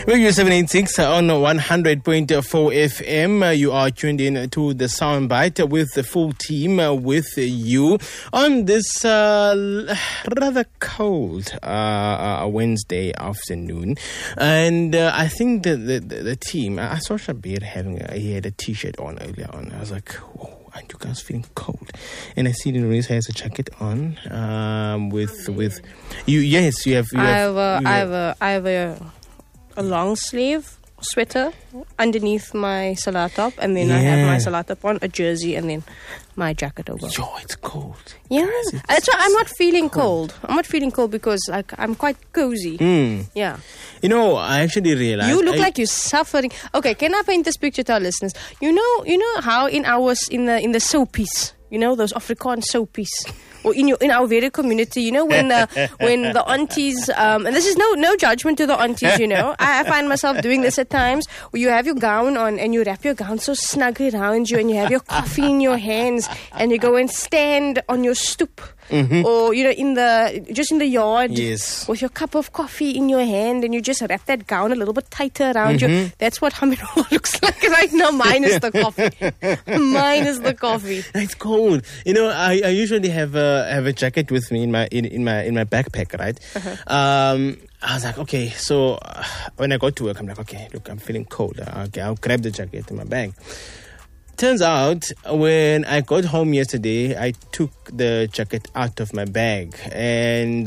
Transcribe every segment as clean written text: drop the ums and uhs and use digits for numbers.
Radio 786 on 100.4 FM. You are tuned in to the Soundbite with the full team with you on this rather cold Wednesday afternoon. And I think the team, I saw Shabir he had a t-shirt on earlier on. I was like, whoa. Aren't you guys feeling cold? And I see Denise has a jacket on. With you. Yes, you have. I have a long sleeve sweater underneath my salah top, and then I have my salah top on, a jersey, and then my jacket over. Yo, it's cold. Yeah, that's why I'm not feeling cold. I'm not feeling cold because I'm quite cozy. Yeah. You know, I actually realized you look like you're suffering. Okay, can I paint this picture to our listeners? You know how in the soapies, those Afrikaans soapies, or in our very community, when the aunties, and this is no judgment to the aunties, I find myself doing this at times, where you have your gown on and you wrap your gown so snug around you, and you have your coffee in your hands, and you go and stand on your stoop. Or in the yard, yes, with your cup of coffee in your hand, and you just wrap that gown a little bit tighter around you. That's what Hamid looks like right now. Minus the coffee. It's cold. I usually have a jacket with me in my backpack, right? I was like, okay, so when I got to work, I'm like, okay, look, I'm feeling cold. Okay, I'll grab the jacket in my bag. Turns out, when I got home yesterday, I took the jacket out of my bag, and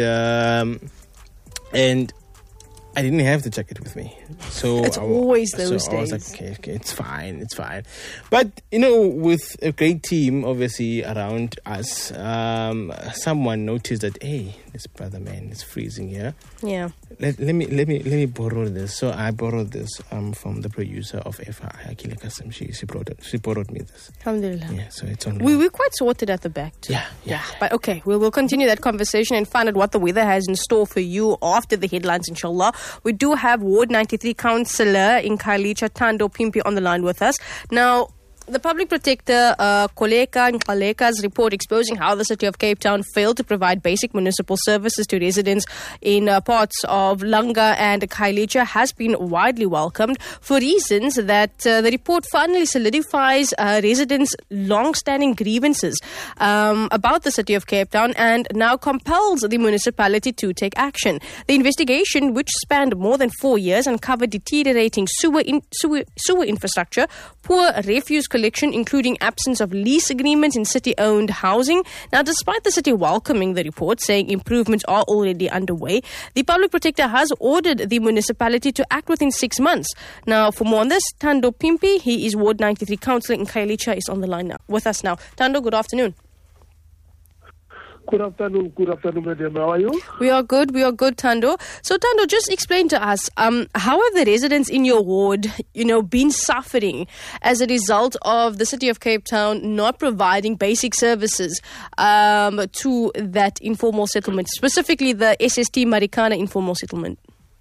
I didn't have the jacket with me. So it's always those days. I was like, okay, it's fine. But, with a great team, obviously, around us, someone noticed that, hey, this brother man is freezing here. Yeah. Let me borrow this. So I borrowed this from the producer of FI, Akila Kasam. She borrowed me this. Alhamdulillah. Yeah, so it's on. We're quite sorted at the back too. Yeah. But okay, we'll continue that conversation and find out what the weather has in store for you after the headlines, inshallah. We do have Ward 93 Councillor in Khayelitsha, Thando Phimpi, on the line with us. Now, the Public Protector, Koleka Nkaleka's report exposing how the city of Cape Town failed to provide basic municipal services to residents in parts of Langa and Khayelitsha has been widely welcomed for reasons that the report finally solidifies residents' long-standing grievances about the city of Cape Town and now compels the municipality to take action. The investigation, which spanned more than 4 years, uncovered deteriorating sewer infrastructure, poor refuse collection, including absence of lease agreements in city-owned housing. Now, despite the city welcoming the report, saying improvements are already underway, the Public Protector has ordered the municipality to act within 6 months. Now, for more on this, Thando Phimpi, he is Ward 93 Councillor in Khayelitsha, is on the line now with us now. Thando, good afternoon. Good afternoon, madam. How are you? We are good, Thando. So, Thando, just explain to us, how have the residents in your ward, been suffering as a result of the city of Cape Town not providing basic services to that informal settlement, specifically the SST Marikana informal settlement?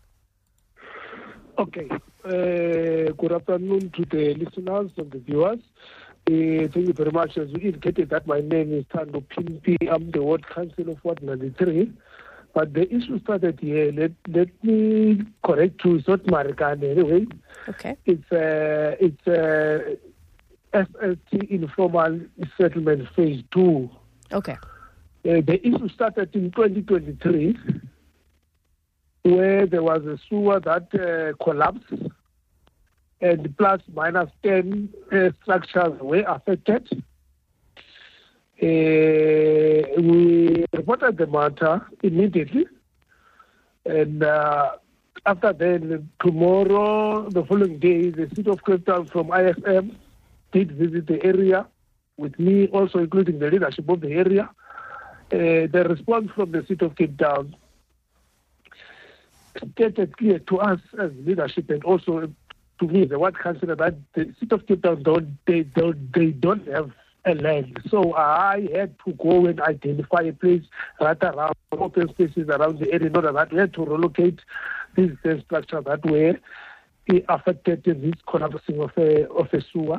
Okay. Good afternoon to the listeners and the viewers. Thank you very much. As you indicated that my name is Thando Phimpi. I'm the Ward Councillor of Ward 93. But the issue started here. Let me correct you. It's not Marikana anyway. Okay. It's SST Informal Settlement Phase 2. Okay. The issue started in 2023 where there was a sewer that collapsed. And plus minus 10 structures were affected. We reported the matter immediately. And after then, tomorrow, the following day, the city of Cape Town from IFM did visit the area with me, also including the leadership of the area. The response from the city of Cape Town stated clear to us as leadership and also to me, the Ward Councillor, that the city of Cape Town don't have a land. So I had to go and identify a place right around open spaces around the area. Not that we had to relocate these structures that were affected in this collapsing of a sewer.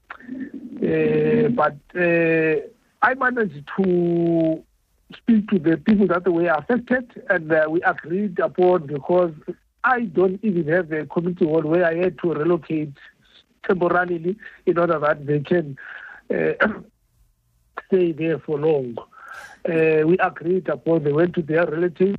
But I managed to speak to the people that were affected, and we agreed upon, because I don't even have a community hall where I had to relocate temporarily in order that they can stay there for long. We agreed upon, they went to their relatives.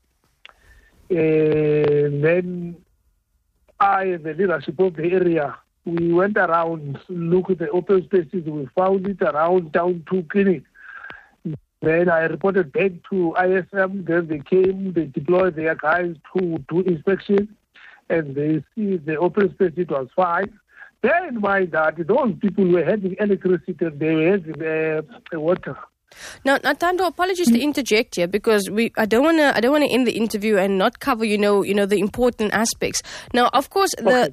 Then I and the leadership of the area, we went around, look at the open spaces, we found it around Town 2 Clinic. Then I reported back to ISM, then they came, they deployed their guys to do inspection, and they see the open space, it was fine. Bear in mind that those people were having electricity and they were having water. Now, Tando, apologies to interject here because I don't want to end the interview and not cover the important aspects. Now, of course,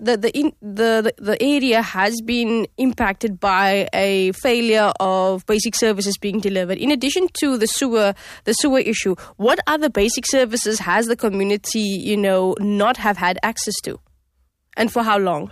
the area has been impacted by a failure of basic services being delivered. In addition to the sewer issue, what other basic services has the community not have had access to, and for how long?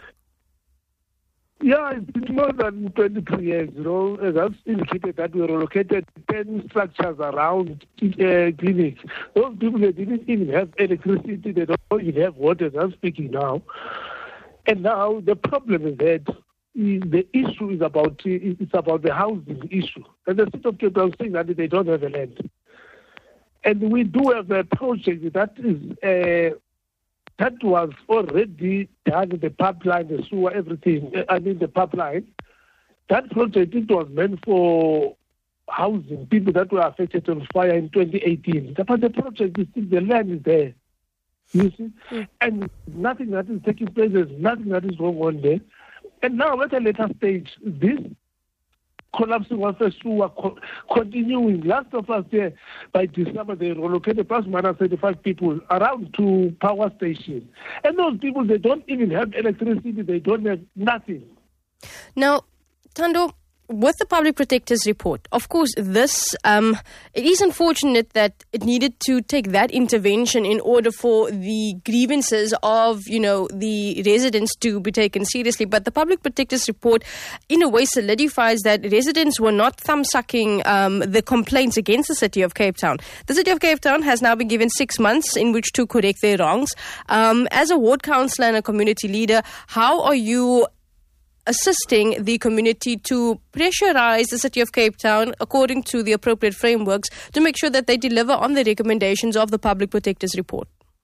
Yeah, it's been more than 23 years, as I've indicated that we relocated 10 structures around clinics. Those people, they didn't even have electricity, they don't even have water, as I'm speaking now. And now the problem is that the issue is about the housing issue. And the state of Cape Town is saying that they don't have a land. And we do have a project that is... that was already done, the pipeline, the sewer, everything. The pipeline. That project, it was meant for housing people that were affected on fire in 2018. But the project is still, the land is there. You see? And nothing that is taking place, there's nothing that is wrong on there. And now at a later stage, this collapsing of the sewer continuing. Last of us there, by December, they relocated plus minus 35 people around to power station. And those people, they don't even have electricity, they don't have nothing. Now, Tando, with the Public Protector's report, of course, this it is unfortunate that it needed to take that intervention in order for the grievances of the residents to be taken seriously. But the Public Protector's report, in a way, solidifies that residents were not thumb-sucking the complaints against the City of Cape Town. The City of Cape Town has now been given 6 months in which to correct their wrongs. As a ward councillor and a community leader, how are you assisting the community to pressurize the City of Cape Town according to the appropriate frameworks to make sure that they deliver on the recommendations of the Public Protector's report?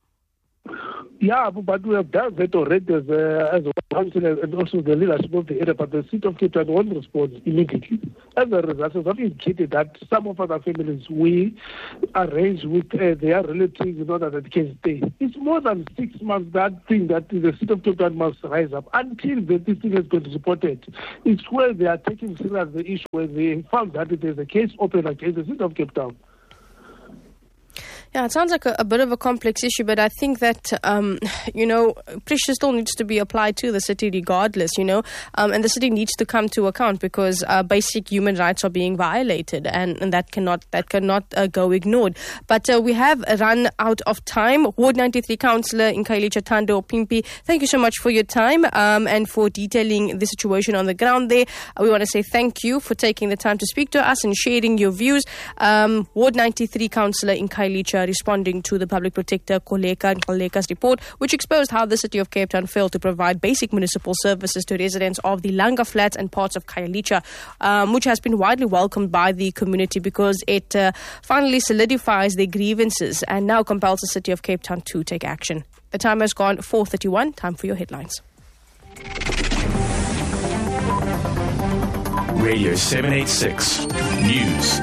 Yeah, but we have done that already as a council and also the leadership of the area, but the City of Cape Town won't respond immediately. As a result, I've indicated that some of our families, we arrange with their relatives in order that they can stay. It's more than 6 months that thing that the City of Cape Town must rise up until this thing has been reported. It's where they are taking serious the issue, where they found that there's a case open against the City of Cape Town. Yeah, it sounds like a bit of a complex issue, but I think that, pressure still needs to be applied to the city regardless, and the city needs to come to account because basic human rights are being violated and that cannot go ignored. But we have run out of time. Ward 93 Councillor in Khayelitsha, Thando Phimpi, thank you so much for your time and for detailing the situation on the ground there. We want to say thank you for taking the time to speak to us and sharing your views. Ward 93 Councillor in Khayelitsha responding to the Public Protector Koleka's report, which exposed how the City of Cape Town failed to provide basic municipal services to residents of the Langa Flats and parts of Khayelitsha, which has been widely welcomed by the community because it finally solidifies their grievances and now compels the City of Cape Town to take action. The time has gone 4:31. Time for your headlines. Radio 786 News.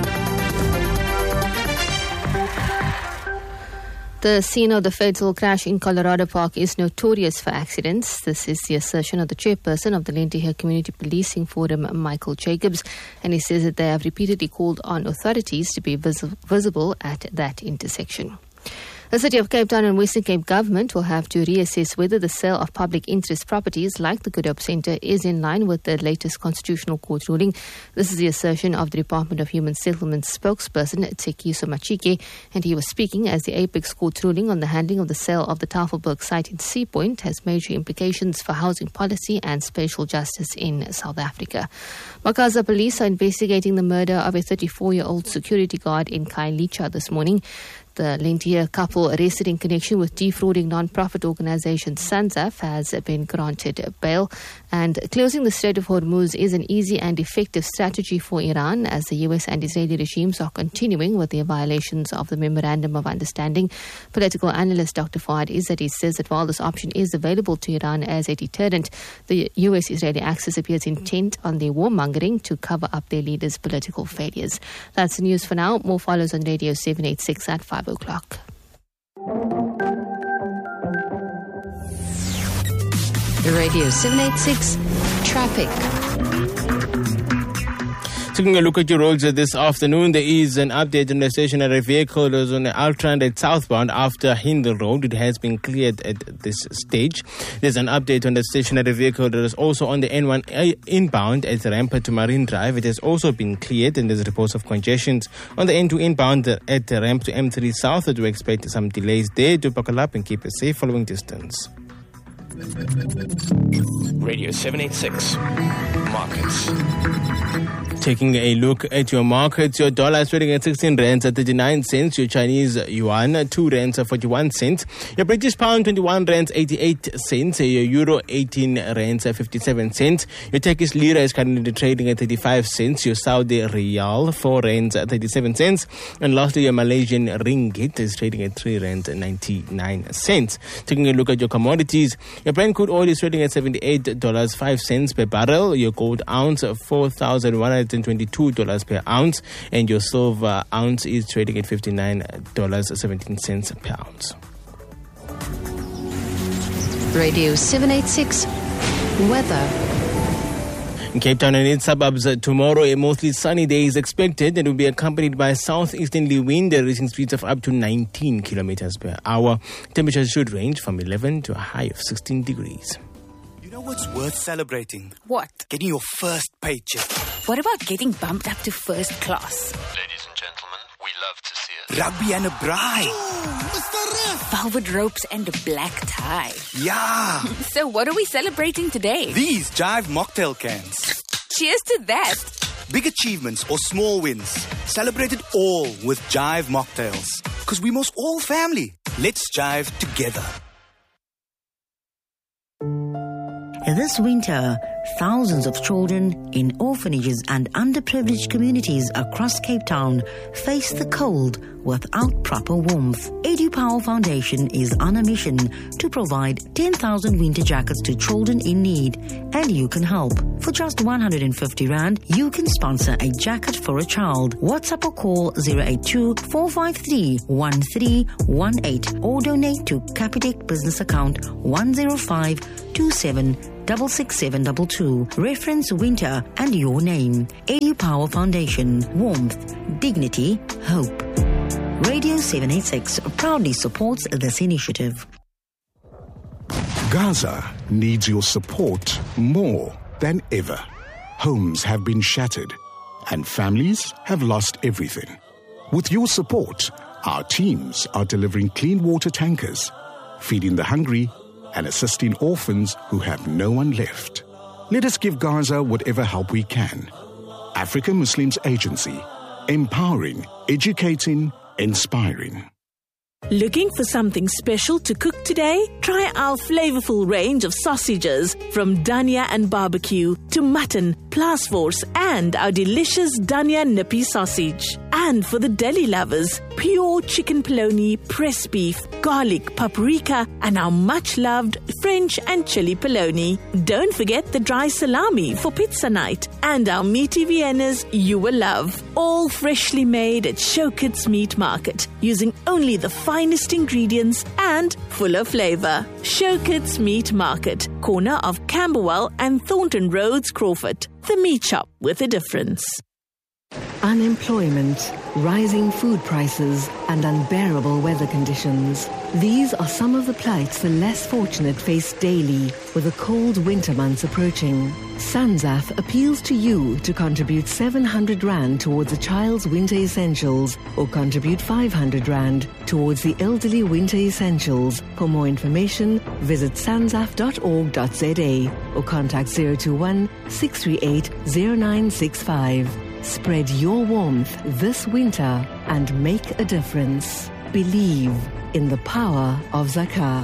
The scene of the fatal crash in Colorado Park is notorious for accidents. This is the assertion of the chairperson of the Lenteher Community Policing Forum, Michael Jacobs, and he says that they have repeatedly called on authorities to be visible at that intersection. The City of Cape Town and Western Cape government will have to reassess whether the sale of public interest properties like the Good Hope Centre is in line with the latest Constitutional Court ruling. This is the assertion of the Department of Human Settlements spokesperson, Tsekiso Machike, and he was speaking as the Apex Court ruling on the handling of the sale of the Tafelberg site in Sea Point has major implications for housing policy and spatial justice in South Africa. Makaza police are investigating the murder of a 34-year-old security guard in Khayelitsha this morning. The Lentier couple arrested in connection with defrauding non-profit organisation SANZAF has been granted bail. And closing the Strait of Hormuz is an easy and effective strategy for Iran, as the US and Israeli regimes are continuing with their violations of the Memorandum of Understanding. Political analyst Dr. Fouad Izzati says that while this option is available to Iran as a deterrent, the US-Israeli axis appears intent on their warmongering to cover up their leaders' political failures. That's the news for now. More follows on Radio 786 at 5 o'clock. Radio 786 Traffic. Taking a look at your roads this afternoon, there is an update on the stationary vehicle that was on the Altrandet southbound after Hindle Road. It has been cleared at this stage. There's an update on the stationary vehicle that is also on the N1 inbound at Rampa to Marine Drive. It has also been cleared, and there's reports of congestions on the N2 inbound at the ramp to M3 South. Do expect some delays there. Do buckle up and keep a safe following distance. Radio 786 Markets. Taking a look at your markets, your dollar is trading at 16 rands at 39 cents. Your Chinese yuan, 2 rands at 41 cents. Your British pound, 21 rands 88 cents. Your euro, 18 rands at 57 cents. Your Turkish lira is currently trading at 35 cents. Your Saudi riyal, 4 rands at 37 cents. And lastly, your Malaysian ringgit is trading at 3 rands at 99 cents. Taking a look at your commodities, your Brent crude oil is trading at $78.05 per barrel. Your gold ounce, $4,122 per ounce, and your silver ounce is trading at $59.17 per ounce. Radio 786 Weather. In Cape Town and its suburbs, tomorrow a mostly sunny day is expected and will be accompanied by a southeasterly wind reaching speeds of up to 19 kilometers per hour. Temperatures should range from 11 to a high of 16 degrees. You know what's worth celebrating? What? Getting your first paycheck. What about getting bumped up to first class? Ladies and gentlemen, we love to see it. Rugby and a bride. Velvet ropes and a black tie. Yeah. So what are we celebrating today? These Jive mocktail cans. Cheers to that. Big achievements or small wins. Celebrate it all with Jive mocktails. Because we must all family. Let's jive together. This winter, thousands of children in orphanages and underprivileged communities across Cape Town face the cold without proper warmth. EduPower Foundation is on a mission to provide 10,000 winter jackets to children in need, and you can help. For just 150 Rand, you can sponsor a jacket for a child. WhatsApp or call 082-453-1318 or donate to Capitec business account 10527666722. Reference winter and your name. EduPower Foundation. Warmth, dignity, hope. Radio 786 proudly supports this initiative. Gaza needs your support more than ever. Homes have been shattered and families have lost everything. With your support, our teams are delivering clean water tankers, feeding the hungry, and assisting orphans who have no one left. Let us give Gaza whatever help we can. African Muslims Agency, empowering, educating, inspiring. Looking for something special to cook today? Try our flavorful range of sausages, from Dania and barbecue to mutton, Plasforce, and our delicious Dania nippy sausage. And for the deli lovers, pure chicken polony, pressed beef, garlic, paprika, and our much-loved French and chili polony. Don't forget the dry salami for pizza night and our meaty Viennas you will love. All freshly made at Showkits Meat Market, using only the finest ingredients and full of flavor. Showkits Meat Market, corner of Camberwell and Thornton Roads, Crawford. The meat shop with a difference. Unemployment, rising food prices, and unbearable weather conditions. These are some of the plights the less fortunate face daily with the cold winter months approaching. SANZAF appeals to you to contribute 700 Rand towards a child's winter essentials or contribute 500 Rand towards the elderly winter essentials. For more information, visit sanzaf.org.za or contact 021 638 0965. Spread your warmth this winter and make a difference. Believe in the power of Zakah.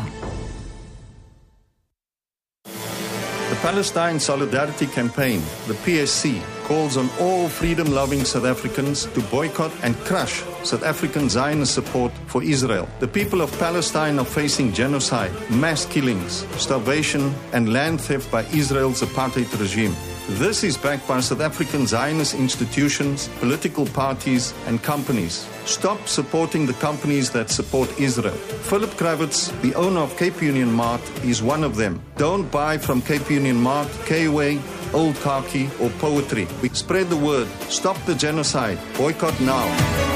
The Palestine Solidarity Campaign, the PSC, calls on all freedom-loving South Africans to boycott and crush South African Zionist support for Israel. The people of Palestine are facing genocide, mass killings, starvation, and land theft by Israel's apartheid regime. This is backed by South African Zionist institutions, political parties, and companies. Stop supporting the companies that support Israel. Philip Kravitz, the owner of Cape Union Mart, is one of them. Don't buy from Cape Union Mart, K-Way, Old Khaki, or Poetry. We spread the word. Stop the genocide. Boycott now.